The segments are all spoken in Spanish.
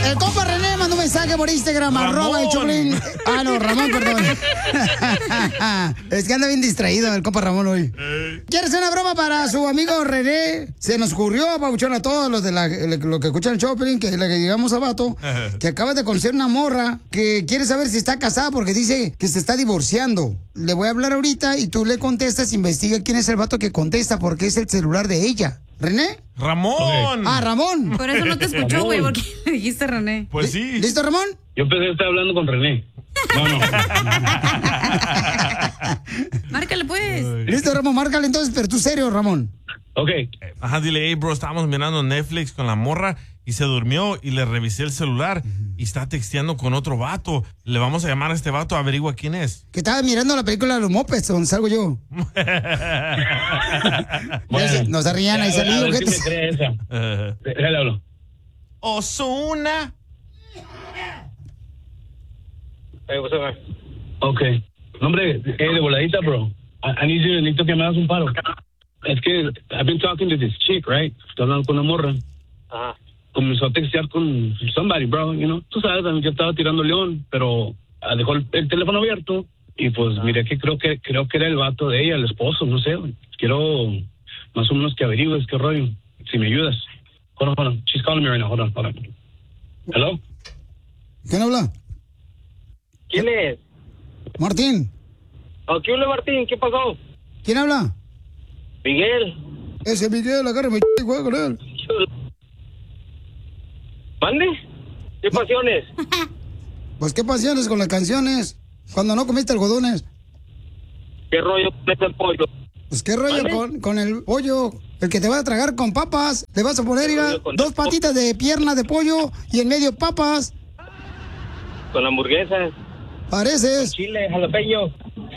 El compa René mandó un mensaje por Instagram, @el Choplin. Ah, no, Ramón, perdón. Es que anda bien distraído el compa Ramón hoy. ¿Quieres hacer una broma para su amigo René? Se nos ocurrió, pabuchón, a todos los de lo que escuchan el Choplin, que le digamos a Vato, que acaba de conocer una morra que quiere saber si está casada porque dice que se está divorciando. Le voy a hablar ahorita y tú le contestas, investiga quién es el vato que contesta porque es el celular de ella. ¿René? ¡Ramón! Ah, Ramón. Por eso no te escuchó, güey, porque le dijiste René. Pues sí. ¿Listo, Ramón? Yo pensé que estaba hablando con René. No. Márcale, pues. Listo, Ramón, márcale entonces, pero tú serio, Ramón. Ok. Ajá, dile, hey, bro, estábamos mirando Netflix con la morra y se durmió y le revisé el celular y está texteando con otro vato. Le vamos a llamar a este vato, averigua quién es. Que estaba mirando la película de los mopeds, donde salgo yo. Bueno, no se rían, ahí salí. a ver si me cree esa. Déjale hablo. Ozuna. Ok. No, hombre, de voladita, bro. Necesito que me hagas un paro. Es que I've been talking to this chick, right? Estoy hablando con una morra. Ajá. Comenzó a textear con somebody, bro, you know. Tú sabes, yo estaba tirando león, pero dejó el teléfono abierto y pues miré que creo que era el vato de ella, el esposo, no sé. Quiero más o menos que averigües qué rollo, si me ayudas. Hold on. She's calling me right now. Hold on. Hello? ¿Quién habla? ¿Quién es? Martín. Oh, ¿qué hola, Martín? ¿Qué pasó? ¿Quién habla? Miguel. Ese Miguel, agárrame y juega con él. ¿Mande? ¿Qué pasiones? Pues qué pasiones con las canciones. Cuando no comiste algodones. ¿Qué rollo con el pollo? Pues qué rollo con el pollo. El que te va a tragar con papas. Le vas a poner dos patitas de pierna de pollo y en medio papas. Con hamburguesas. Pareces. Chile, jalapeño.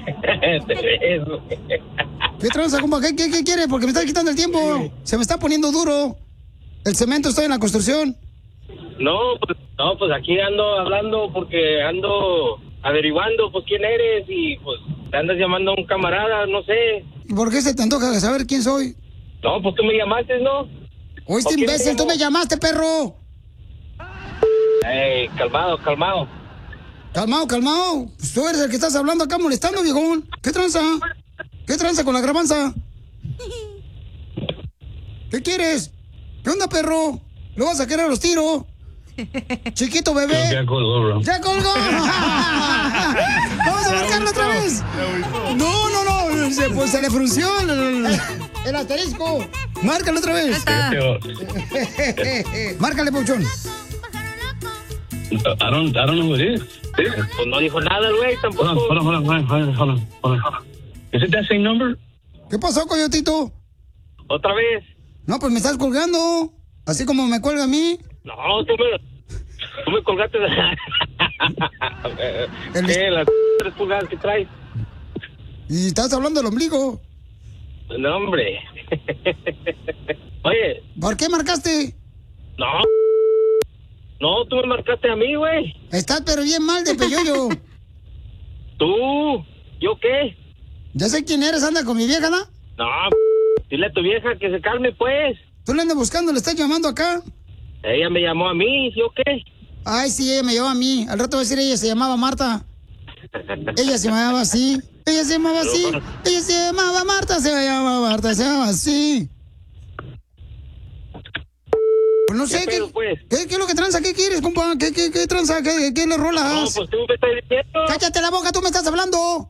¿Qué tranza, compa? ¿Qué quiere? Porque me está quitando el tiempo. Se me está poniendo duro. El cemento, estoy en la construcción. No, pues aquí ando hablando porque ando averiguando pues quién eres y pues te andas llamando a un camarada, no sé. ¿Y por qué se te antoja saber quién soy? No, pues tú me llamaste, ¿no? Oíste, imbécil, tú me llamaste, perro. Ey, calmado. Calmado. Pues tú eres el que estás hablando acá molestando, viejón. ¿Qué tranza? ¿Qué tranza con la grabanza? ¿Qué quieres? ¿Qué onda, perro? ¿Lo vas a querer a los tiros? Chiquito bebé. Ya colgó, bro. ¡Ya colgó! ¡Vamos a marcarlo otra vez! No. Pues se le frunció el asterisco. Márcalo otra vez. Márcale, Pauchón. I don't know who it is. Pues no dijo nada, güey, tampoco. Hold on. Is it that same number? ¿Qué pasó, coyotito? ¿Otra vez? No, pues me estás colgando. Así como me cuelga a mí. No, tú me colgaste de... ¿Qué? Las 3 pulgadas que traes. Y estás hablando del ombligo. No, hombre. Oye. ¿Por qué marcaste? No, tú me marcaste a mí, güey. Estás pero bien mal de peyoyo. ¿Tú? ¿Yo qué? Ya sé quién eres, anda con mi vieja, ¿no? No, dile a tu vieja que se calme, pues. Tú le andas buscando, le estás llamando acá. Ella me llamó a mí, ¿yo qué? Ay, sí, ella me llamó a mí. Al rato voy a decir, ella se llamaba Marta. Ella se llamaba así. Ella se llamaba así. Ella se llamaba Marta, se llamaba así. Pues no sé, ¿qué es lo que tranza? ¿Qué quieres, compa? ¿Qué tranza? ¿Qué le rolas? No, pues tú me estás diciendo. ¡Cállate la boca! ¡Tú me estás hablando!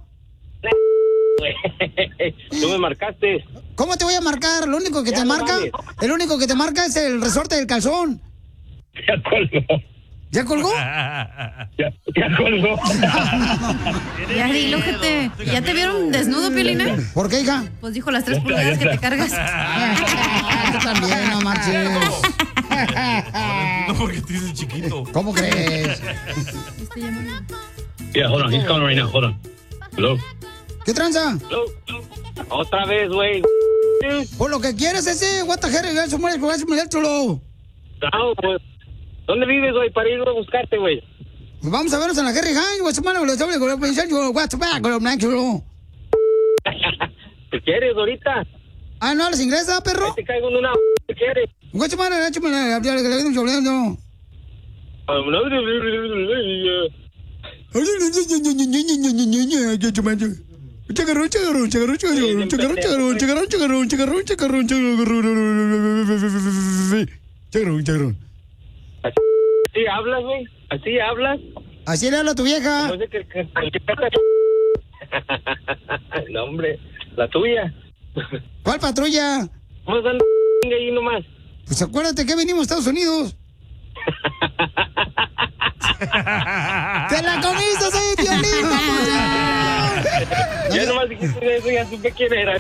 Tú me marcaste. ¿Cómo te voy a marcar? Lo único que te marca, el único que te marca es el resorte del calzón. Ya colgó. ¿Ya colgó? Ya colgó. Ya dilo, gente. ¿Ya te vieron desnudo, Piolina? ¿Por qué, hija? Pues dijo las 3 pulgadas que te cargas. Tú también, no marches. No, porque te dices chiquito. ¿Cómo crees? Yeah, hold on. He's calling right now. Hold on. Hello. ¿Qué tranza? Otra vez, güey. Por lo que quieres ese, what the hell, eso muere, chulo. No, pues, ¿dónde vives, güey, para ir a buscarte, güey? Pues vamos a vernos en la Harry High, güey, ¿Qué quieres ahorita? Ah, ¿no hablas inglés, perro? Ahí te caigo en una... ¿Qué quieres? Chacarrón, chacarrón, chacarrón, chacarrón, chacarrón, chacarrón, chacarrón, chacarrón, chacarrón, chacarrón, chacarrón, chacarrón. ¿Así hablas, güey? ¿Así hablas? Así le habla a tu vieja. No sé no, hombre, la tuya. ¿Cuál patrulla? Vamos a andar ahí nomás. Pues acuérdate que venimos a Estados Unidos. ¡Te la comiste, soy Piolín, papuchón! Ya nomás dijiste eso, ya supe quién era.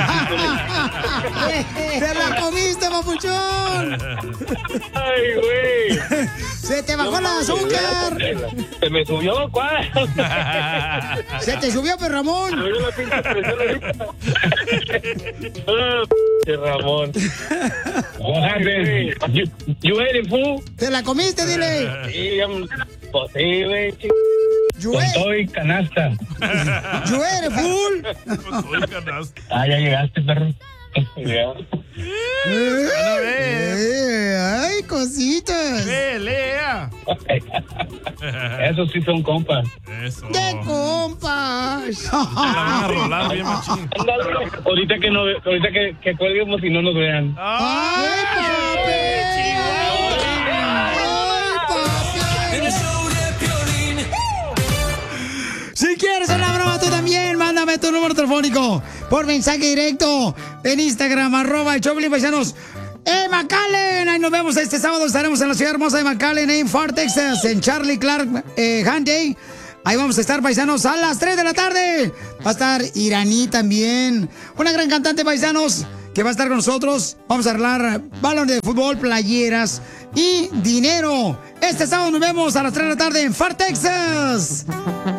¡Te la comiste, papuchón! ¡Ay, güey! ¡Se te bajó el azúcar! ¿Se me subió? ¿Cuál? ¡Se te subió, pero Ramón! Me subió la pinche presión ahorita. Ramón. What happened? You ate it, fool? ¡Te la comiste, dile! Sí, pues sí, güey. Con todo y canasta. ¡Yo eres full! Con todo y canasta. Ah, ya llegaste, perro. Ya. ¡Ay, cositas! ¡Pelea! Esos sí son compas. Eso. ¡De compas! La van a rolar bien machín. Ahorita que cuelguemos y no nos vean. ¡Ay, papi! Si quieres una broma tú también, mándame tu número telefónico por mensaje directo en Instagram, @Choplin Paisanos. McAllen, ahí nos vemos este sábado. Estaremos en la ciudad hermosa de McAllen, en Fort Texas, en Charlie Clark Handay. Ahí vamos a estar, paisanos, a las 3 de la tarde. Va a estar Iraní también, una gran cantante, paisanos, que va a estar con nosotros. Vamos a arreglar balones de fútbol, playeras y dinero. Este sábado nos vemos a las 3 de la tarde en Fort Texas.